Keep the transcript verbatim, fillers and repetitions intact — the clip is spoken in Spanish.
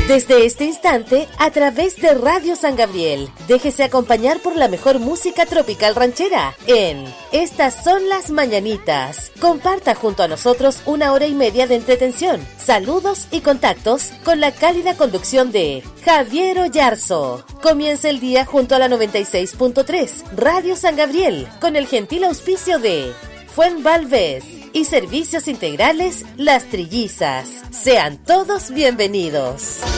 Desde este instante, a través de Radio San Gabriel, déjese acompañar por la mejor música tropical ranchera en Estas Son Las Mañanitas. Comparta junto a nosotros una hora y media de entretención, saludos y contactos con la cálida conducción de Javier Oyarzo. Comienza el día junto a la noventa y seis punto tres, Radio San Gabriel, con el gentil auspicio de Fuenvalves y Servicios Integrales Las Trillizas. Sean todos bienvenidos.